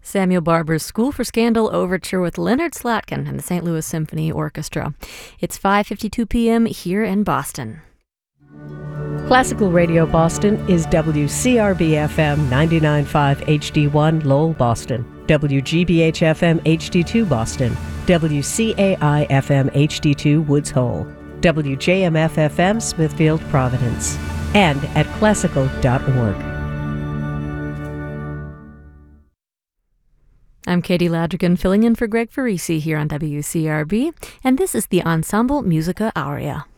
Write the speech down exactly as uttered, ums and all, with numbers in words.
Samuel Barber's School for Scandal Overture with Leonard Slatkin and the Saint Louis Symphony Orchestra. It's five fifty-two p.m. here in Boston. Classical Radio Boston is W C R B F M ninety-nine point five H D one Lowell, Boston, W G B H F M H D two Boston, W C A I F M H D two Woods Hole, W J M F F M Smithfield, Providence, and at classical dot org. I'm Katie Ladrigan, filling in for Greg Farisi here on W C R B, and this is the Ensemble Musica Aurea.